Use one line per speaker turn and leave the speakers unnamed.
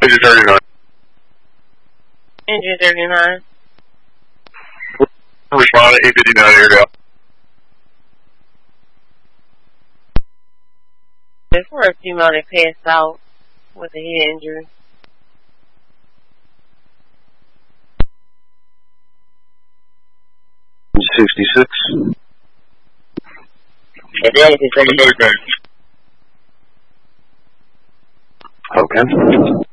Engine 39.
Engine 39.
Respond to 859 area.
For a female that passed out with a head injury.
$66.
Available from the medic bank.
Okay.